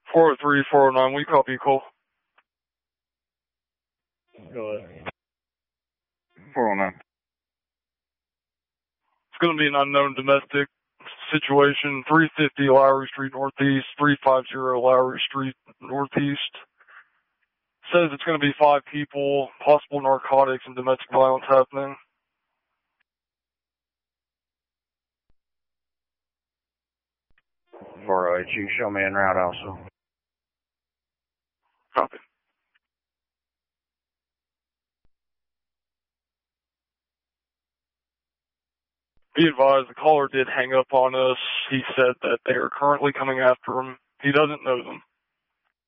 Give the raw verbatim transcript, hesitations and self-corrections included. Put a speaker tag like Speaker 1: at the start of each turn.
Speaker 1: four oh three, four oh nine, we copy you, Cole.
Speaker 2: Go ahead.
Speaker 3: four oh nine.
Speaker 1: It's going to be an unknown domestic situation, three fifty Lowry Street Northeast, three fifty Lowry Street Northeast. Says it's going to be five people, possible narcotics and domestic violence happening.
Speaker 3: four oh eight, you can show me en route also.
Speaker 1: Copy. Be advised, the caller did hang up on us. He said that they are currently coming after him. He doesn't know them.